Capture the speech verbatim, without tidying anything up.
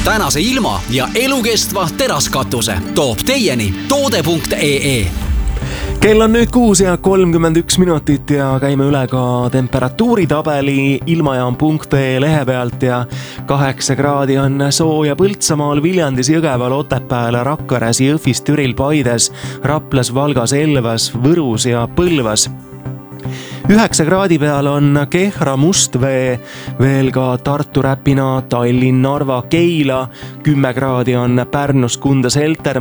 tänase ilma ja elukestva teraskatuse toob teieni toode punkt ee. Kell on nüüd kuus ja kolmkümmend üks minutit ja käime üle ka temperatuuritabeli ilmajaam punkt ee lehe pealt ja kaheksa kraadi on sooja Põltsamaal, Viljandis, Jõgeval, Otepääl, Rakveres, Jõhvis, Türil, Paides, Raplas, Valgas, Elvas, Võrus ja Põlvas. Üheksa kraadi peal on Kehra, Mustvee, veel ka Tartu, Räpina, Tallinn, Narva, Keila. Kümme kraadi on Pärnus, Kundas, Helter,